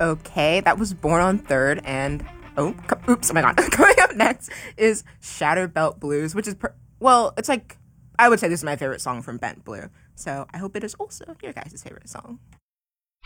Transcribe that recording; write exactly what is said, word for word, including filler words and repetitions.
Okay, that was Born on Third, and oh, co- oops, oh my god. Coming up next is Shattered Belt Blues, which is per- well, it's like I would say this is my favorite song from Bent Blue. So I hope it is also your guys' favorite song.